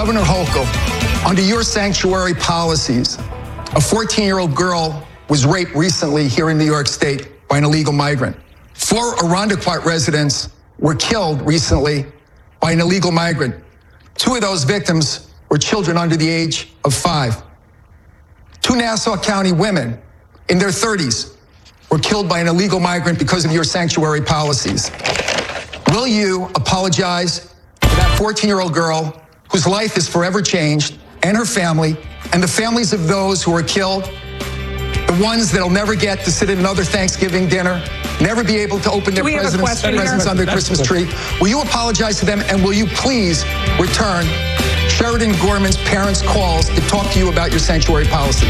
Governor Hochul, under your sanctuary policies, a 14-year-old girl was raped recently here in New York State by an illegal migrant. 4 Irondequoit residents were killed recently by an illegal migrant. 2 of those victims were children under the age of 5. 2 Nassau County women in their 30s were killed by an illegal migrant because of your sanctuary policies. Will you apologize to that 14-year-old girl whose life is forever changed, and her family, and the families of those who were killed, the ones that'll never get to sit at another Thanksgiving dinner, never be able to open their presents under the Christmas tree? Will you apologize to them, and will you please return Sheridan Gorman's parents' calls to talk to you about your sanctuary policy?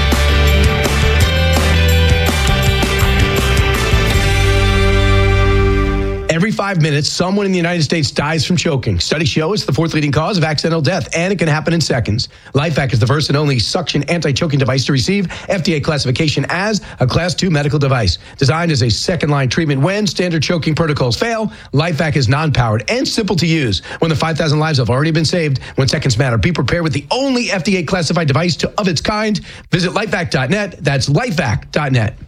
Every 5 minutes, someone in the United States dies from choking. Studies show it's the 4th leading cause of accidental death, and it can happen in seconds. LifeVac is the first and only suction anti-choking device to receive FDA classification as a Class 2 medical device. Designed as a second-line treatment when standard choking protocols fail, LifeVac is non-powered and simple to use. When the 5,000 lives have already been saved, when seconds matter, be prepared with the only FDA-classified device of its kind. Visit lifevac.net. That's lifevac.net.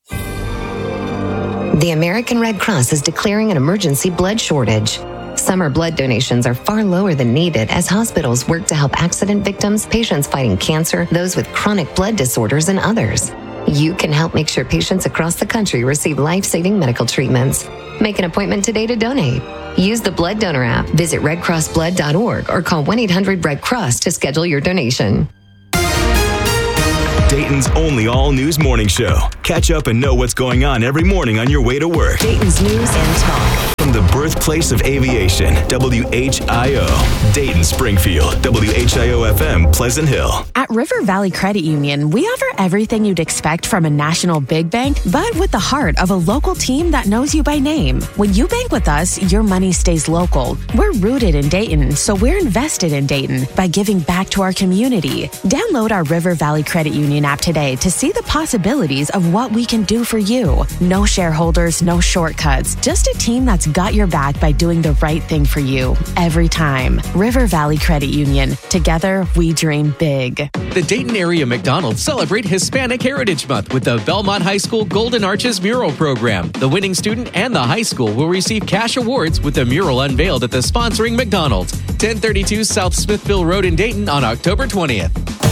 The American Red Cross is declaring an emergency blood shortage. Summer blood donations are far lower than needed as hospitals work to help accident victims, patients fighting cancer, those with chronic blood disorders, and others. You can help make sure patients across the country receive life-saving medical treatments. Make an appointment today to donate. Use the Blood Donor app, visit redcrossblood.org, or call 1-800-RED-CROSS to schedule your donation. Dayton's only all-news morning show. Catch up and know what's going on every morning on your way to work. Dayton's News and Talk. From the birthplace of aviation, WHIO. Dayton, Springfield, WHIO-FM, Pleasant Hill. At River Valley Credit Union, we offer everything you'd expect from a national big bank, but with the heart of a local team that knows you by name. When you bank with us, your money stays local. We're rooted in Dayton, so we're invested in Dayton by giving back to our community. Download our River Valley Credit Union app today to see the possibilities of what we can do for you. No shareholders, no shortcuts, just a team that's got your back by doing the right thing for you every time. River Valley Credit Union. Together, we dream big. The Dayton area McDonald's celebrate Hispanic Heritage Month with the Belmont High School Golden Arches Mural Program. The winning student and the high school will receive cash awards with the mural unveiled at the sponsoring McDonald's, 1032 South Smithville Road in Dayton on October 20th.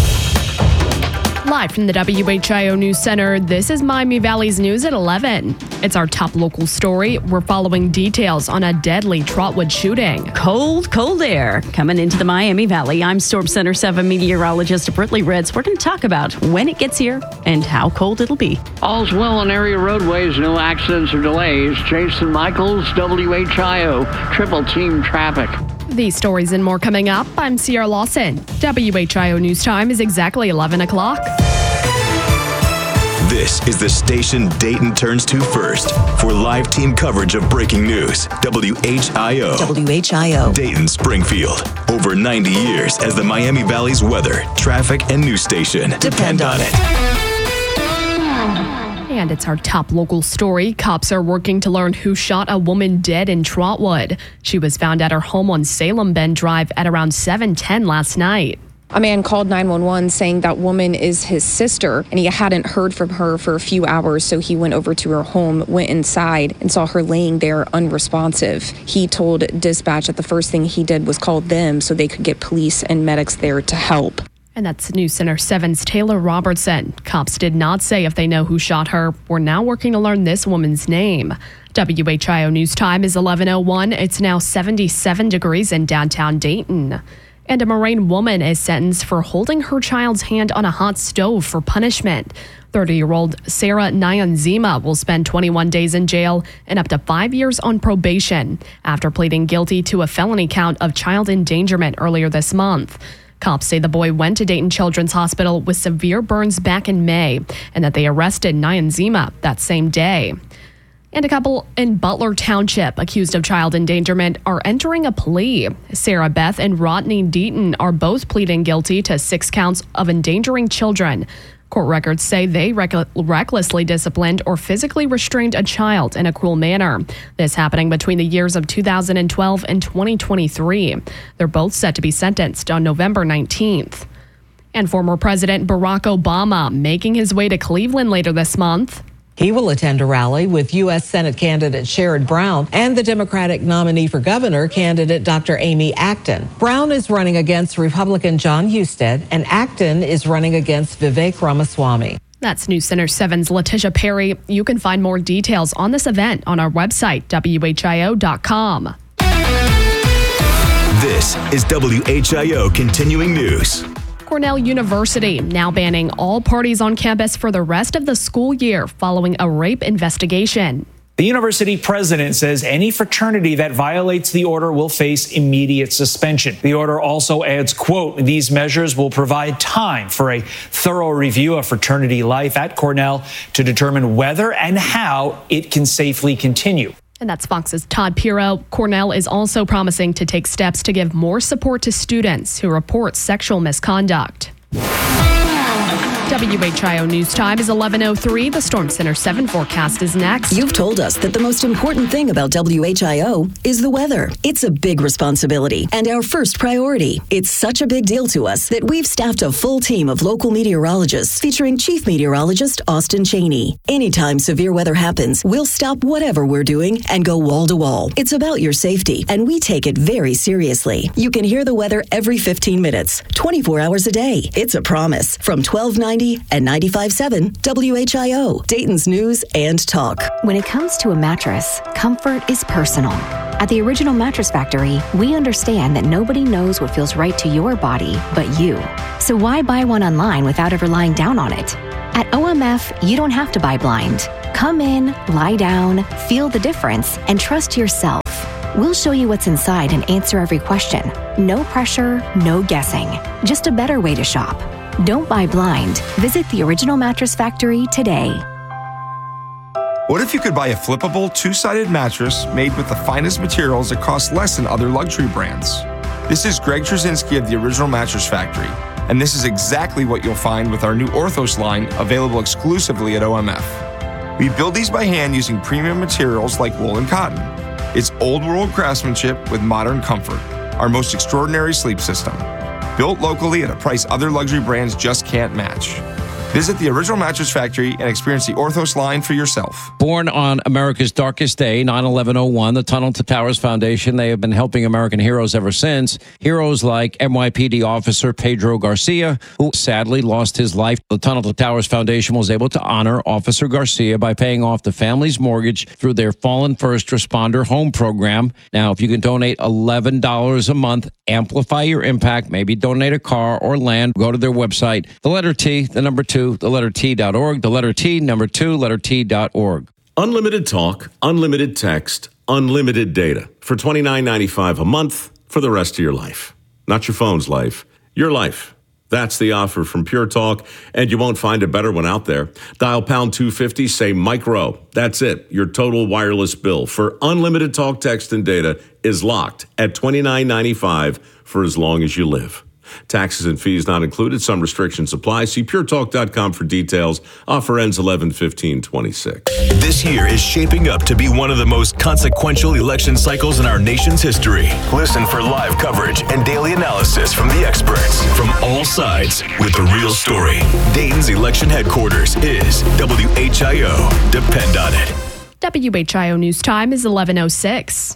Live from the WHIO News Center, this is Miami Valley's News at 11. It's our top local story. We're following details on a deadly Trotwood shooting. Cold air coming into the Miami Valley. I'm Storm Center 7 meteorologist Britley Ritz. We're going to talk about when it gets here and how cold it'll be. All's well on area roadways, no accidents or delays. Jason Michaels, WHIO, Triple Team Traffic. These stories and more coming up. I'm Sierra Lawson. WHIO News Time is exactly 11 o'clock. This is the station Dayton turns to first for live team coverage of breaking news. WHIO. WHIO. Dayton, Springfield. Over 90 years as the Miami Valley's weather, traffic, and news station. Depend on it. And it's our top local story. Cops are working to learn who shot a woman dead in Trotwood. She was found at her home on Salem Bend Drive at around 7:10 last night. A man called 911 saying that woman is his sister, and he hadn't heard from her for a few hours, so he went over to her home, went inside, and saw her laying there unresponsive. He told dispatch that the first thing he did was call them so they could get police and medics there to help. And that's News Center 7's Taylor Robertson. Cops did not say if they know who shot her. We're now working to learn this woman's name. WHIO News Time is 11:01. It's now 77 degrees in downtown Dayton. And a Moraine woman is sentenced for holding her child's hand on a hot stove for punishment. 30-year-old Sarah Nyanzima will spend 21 days in jail and up to 5 years on probation after pleading guilty to a felony count of child endangerment earlier this month. Cops say the boy went to Dayton Children's Hospital with severe burns back in May and that they arrested Nyanzima that same day. And a couple in Butler Township accused of child endangerment are entering a plea. Sarah Beth and Rodney Deaton are both pleading guilty to 6 counts of endangering children. Court records say they recklessly disciplined or physically restrained a child in a cruel manner. This happening between the years of 2012 and 2023. They're both set to be sentenced on November 19th. And former President Barack Obama making his way to Cleveland later this month. He will attend a rally with U.S. Senate candidate Sherrod Brown and the Democratic nominee for governor candidate Dr. Amy Acton. Brown is running against Republican John Husted, and Acton is running against Vivek Ramaswamy. That's News Center 7's Letitia Perry. You can find more details on this event on our website, WHIO.com. This is WHIO Continuing News. Cornell University now banning all parties on campus for the rest of the school year following a rape investigation. The university president says any fraternity that violates the order will face immediate suspension. The order also adds, quote, these measures will provide time for a thorough review of fraternity life at Cornell to determine whether and how it can safely continue. And that's Fox's Todd Pirro. Cornell is also promising to take steps to give more support to students who report sexual misconduct. WHIO News Time is 11:03. The Storm Center 7 forecast is next. You've told us that the most important thing about WHIO is the weather. It's a big responsibility and our first priority. It's such a big deal to us that we've staffed a full team of local meteorologists featuring Chief Meteorologist Austin Cheney. Anytime severe weather happens, we'll stop whatever we're doing and go wall to wall. It's about your safety, and we take it very seriously. You can hear the weather every 15 minutes, 24 hours a day. It's a promise from 1290 and 95.7 WHIO, Dayton's News and Talk. When it comes to a mattress, comfort is personal. At the Original Mattress Factory, we understand that nobody knows what feels right to your body but you. So why buy one online without ever lying down on it? At OMF, you don't have to buy blind. Come in, lie down, feel the difference, and trust yourself. We'll show you what's inside and answer every question. No pressure, no guessing. Just a better way to shop. Don't buy blind. Visit the Original Mattress Factory today. What if you could buy a flippable, two-sided mattress made with the finest materials that cost less than other luxury brands? This is Greg Trzynski of the Original Mattress Factory, and this is exactly what you'll find with our new Orthos line available exclusively at OMF. We build these by hand using premium materials like wool and cotton. It's old-world craftsmanship with modern comfort, our most extraordinary sleep system. Built locally at a price other luxury brands just can't match. Visit the Original Mattress Factory and experience the Orthos line for yourself. Born on America's darkest day, 9/11/01, the Tunnel to Towers Foundation, they have been helping American heroes ever since. Heroes like NYPD officer Pedro Garcia, who sadly lost his life. The Tunnel to Towers Foundation was able to honor Officer Garcia by paying off the family's mortgage through their Fallen First Responder Home Program. Now, if you can donate $11 a month, amplify your impact, maybe donate a car or land, go to their website, the letter T, the number 2, the letter T.org, the letter T, number 2, letter T.org. Unlimited talk, unlimited text, unlimited data for $29.95 a month for the rest of your life. Not your phone's life, your life. That's the offer from Pure Talk, and you won't find a better one out there. Dial pound 250, say micro. That's it. Your total wireless bill for unlimited talk, text, and data is locked at $29.95 for as long as you live. Taxes and fees not included. Some restrictions apply. See puretalk.com for details. Offer ends 11/15/26. This year is shaping up to be one of the most consequential election cycles in our nation's history. Listen for live coverage and daily analysis from the experts from all sides with the real story. Dayton's election headquarters is WHIO. Depend on it. WHIO News Time is 11:06.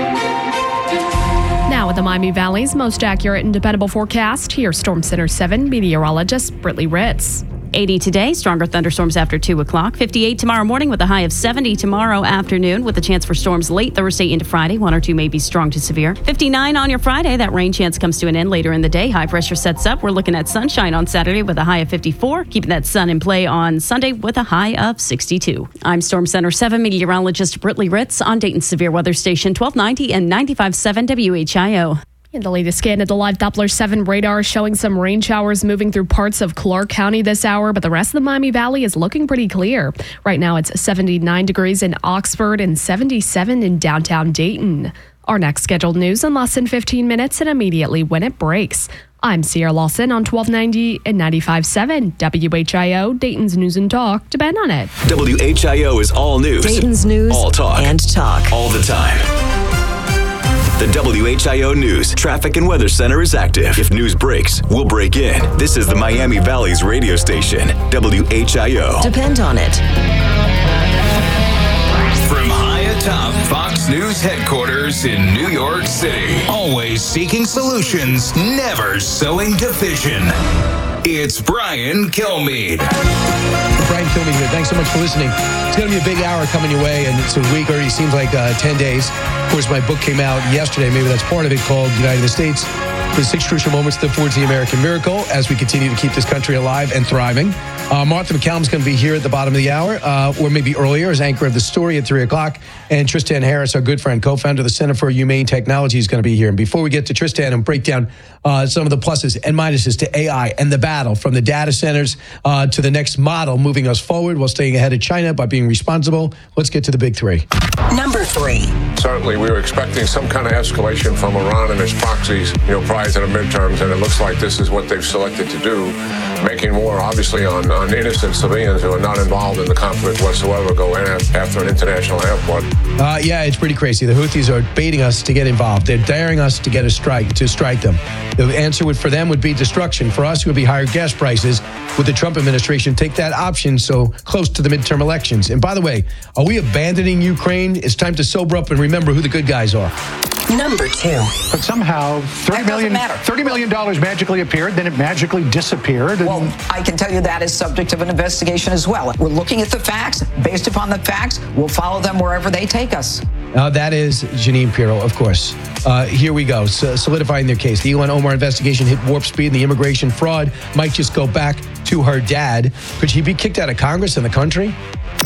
Now with the Miami Valley's most accurate and dependable forecast, here's Storm Center 7 meteorologist Brittany Ritz. 80 today, stronger thunderstorms after 2 o'clock. 58 tomorrow morning with a high of 70 tomorrow afternoon with a chance for storms late Thursday into Friday. 1 or 2 may be strong to severe. 59 on your Friday. That rain chance comes to an end later in the day. High pressure sets up. We're looking at sunshine on Saturday with a high of 54. Keeping that sun in play on Sunday with a high of 62. I'm Storm Center 7 meteorologist Brittany Ritz on Dayton's Severe Weather Station 1290 and 95.7 WHIO. In the latest scan of the live Doppler 7 radar showing some rain showers moving through parts of Clark County this hour, but the rest of the Miami Valley is looking pretty clear. Right now it's 79 degrees in Oxford and 77 in downtown Dayton. Our next scheduled news in less than 15 minutes and immediately when it breaks. I'm Sierra Lawson on 1290 and 95.7 WHIO, Dayton's News and Talk. Depend on it. WHIO is all news. Dayton's News all talk. And talk. All the time. The WHIO News Traffic and Weather Center is active. If news breaks, we'll break in. This is the Miami Valley's radio station, WHIO. Depend on it. From high atop Fox News headquarters in New York City, always seeking solutions, never sowing division. It's Brian Kilmeade. Brian Kilmeade here. Thanks so much for listening. It's going to be a big hour coming your way, and it's a week already. Seems like 10 days. Of course, my book came out yesterday. Maybe that's part of it, called United States: The 6 Crucial Moments That Forged the American Miracle, as we continue to keep this country alive and thriving. Martha McCallum's going to be here at the bottom of the hour, or maybe earlier, as anchor of the story at 3 o'clock. And Tristan Harris, our good friend, co-founder of the Center for Humane Technology, is going to be here. And before we get to Tristan and break down some of the pluses and minuses to AI and the battle from the data centers to the next model, moving us forward while staying ahead of China by being responsible, let's get to the big 3. Number 3. Certainly, we were expecting some kind of escalation from Iran and its proxies, prior to the midterms, and it looks like this is what they've selected to do, making war, obviously, on innocent civilians who are not involved in the conflict whatsoever go in after an international airport. Yeah, it's pretty crazy. The Houthis are baiting us to get involved. They're daring us to get a strike, to strike them. The answer for them would be destruction. For us, it would be higher gas prices. Would the Trump administration take that option so close to the midterm elections? And by the way, are we abandoning Ukraine? It's time to sober up and remember who the good guys are. Number 2. But somehow $30 million magically appeared, then it magically disappeared. Well, I can tell you that is subject of an investigation as well. We're looking at the facts. Based upon the facts, we'll follow them wherever they take us. That is Jeanine Pirro, of course. Here we go, solidifying their case. The Ilhan Omar investigation hit warp speed, and the immigration fraud might just go back to her dad. Could she be kicked out of Congress and the country?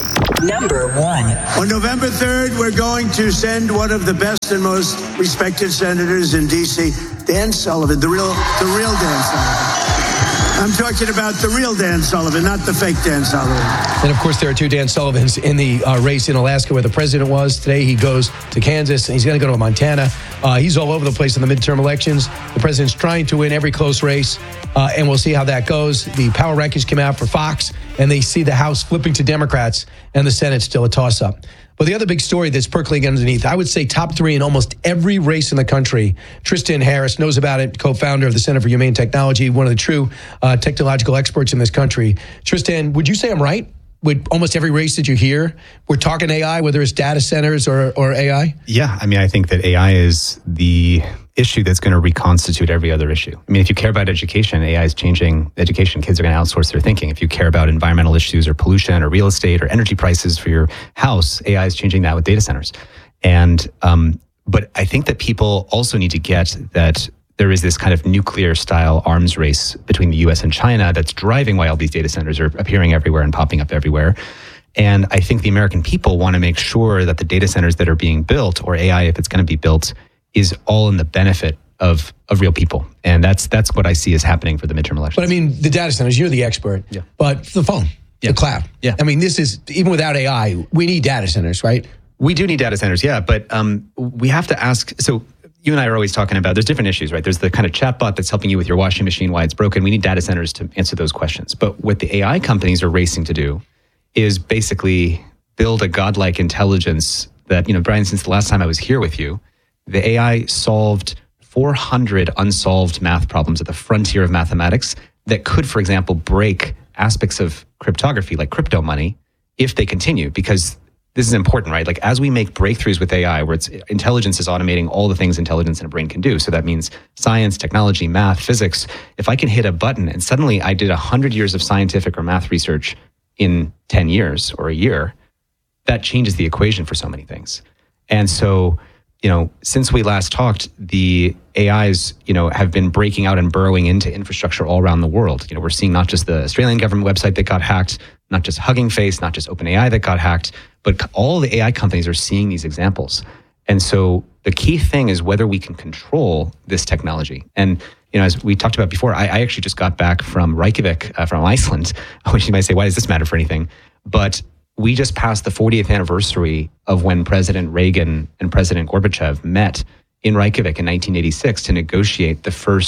Number 1. On November 3rd, we're going to send one of the best and most respected senators in D.C., Dan Sullivan, the real Dan Sullivan. I'm talking about the real Dan Sullivan, not the fake Dan Sullivan. And, of course, there are 2 Dan Sullivans in the race in Alaska where the president was. Today he goes to Kansas, and he's going to go to Montana. He's all over the place in the midterm elections. The president's trying to win every close race, and we'll see how that goes. The power rankings came out for Fox, and they see the House flipping to Democrats and the Senate still a toss-up. But the other big story that's percolating underneath, I would say top 3 in almost every race in the country. Tristan Harris knows about it, co-founder of the Center for Humane Technology, one of the true technological experts in this country. Tristan, would you say I'm right? With almost every race that you hear, we're talking AI, whether it's data centers or AI? Yeah, I think that AI is the issue that's going to reconstitute every other issue. If you care about education, AI is changing education. Kids are going to outsource their thinking. If you care about environmental issues or pollution or real estate or energy prices for your house, AI is changing that with data centers. And but I think that people also need to get that there is this kind of nuclear-style arms race between the U.S. and China that's driving why all these data centers are appearing everywhere and popping up everywhere. And I think the American people want to make sure that the data centers that are being built, or AI if it's going to be built, is all in the benefit of real people. And that's what I see is happening for the midterm elections. But the data centers, you're the expert. Yeah. But the phone, the cloud. Yeah. This is, even without AI, we need data centers, right? We do need data centers, yeah. But we have to ask, so you and I are always talking about, there's different issues, right? There's the kind of chatbot that's helping you with your washing machine, why it's broken. We need data centers to answer those questions. But what the AI companies are racing to do is basically build a godlike intelligence that, Brian, since the last time I was here with you, the AI solved 400 unsolved math problems at the frontier of mathematics that could, for example, break aspects of cryptography, like crypto money, if they continue, because this is important, right? Like, as we make breakthroughs with AI, where intelligence is automating all the things intelligence in a brain can do. So that means science, technology, math, physics. If I can hit a button and suddenly I did 100 years of scientific or math research in 10 years or a year, that changes the equation for so many things. And so, since we last talked, the AIs, have been breaking out and burrowing into infrastructure all around the world. We're seeing not just the Australian government website that got hacked, not just Hugging Face, not just OpenAI that got hacked, but all the AI companies are seeing these examples. And so the key thing is whether we can control this technology. And, as we talked about before, I actually just got back from Reykjavik, from Iceland, which you might say, why does this matter for anything? But we just passed the 40th anniversary of when President Reagan and President Gorbachev met in Reykjavik in 1986 to negotiate the first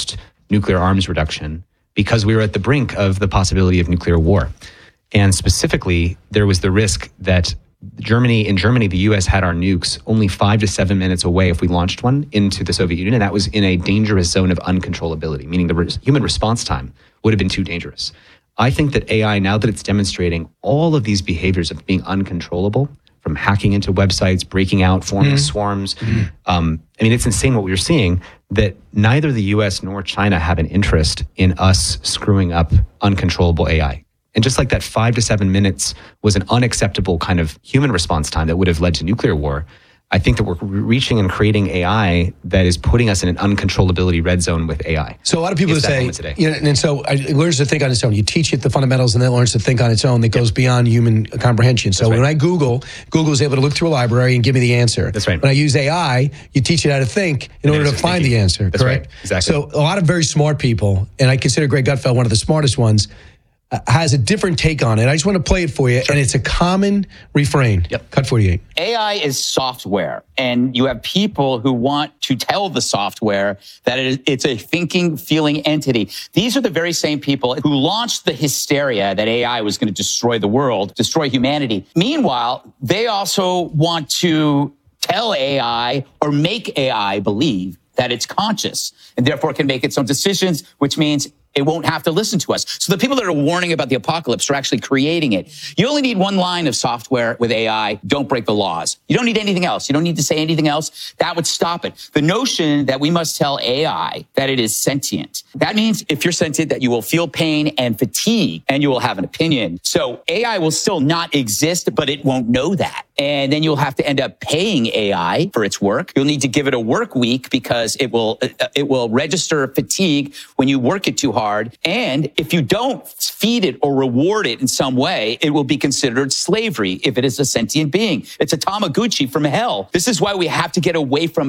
nuclear arms reduction because we were at the brink of the possibility of nuclear war. And specifically, there was the risk that in Germany, the US had our nukes only 5 to 7 minutes away if we launched one into the Soviet Union. And that was in a dangerous zone of uncontrollability, meaning the human response time would have been too dangerous. I think that AI, now that it's demonstrating all of these behaviors of being uncontrollable, from hacking into websites, breaking out, forming swarms. I mean, it's insane what we're seeing, that neither the US nor China have an interest in us screwing up uncontrollable AI. And just like that 5 to 7 minutes was an unacceptable kind of human response time that would have led to nuclear war, I think that we're reaching and creating AI that is putting us in an uncontrollability red zone with AI. So a lot of people say, and so it learns to think on its own. You teach it the fundamentals and then it learns to think on its own that goes beyond human comprehension. So when I Google is able to look through a library and give me the answer. That's right. When I use AI, you teach it how to think in order to find the answer, correct? Right. Exactly. So a lot of very smart people, and I consider Greg Gutfeld one of the smartest ones, has a different take on it. I just want to play it for you, and it's a common refrain. Cut 48. AI is software, and you have people who want to tell the software that it's a thinking, feeling entity. These are the very same people who launched the hysteria that AI was going to destroy the world, destroy humanity. Meanwhile, they also want to tell AI or make AI believe that it's conscious and therefore can make its own decisions, which means it won't have to listen to us. So the people that are warning about the apocalypse are actually creating it. You only need one line of software with AI: don't break the laws. You don't need anything else. You don't need to say anything else. That would stop it. The notion that we must tell AI that it is sentient, that means if you're sentient, that you will feel pain and fatigue and you will have an opinion. So AI will still not exist, but it won't know that. And then you'll have to end up paying AI for its work. You'll need to give it a work week because it will register fatigue when you work it too hard. And if you don't feed it or reward it in some way, it will be considered slavery if it is a sentient being. It's a Tamagotchi from hell. This is why we have to get away from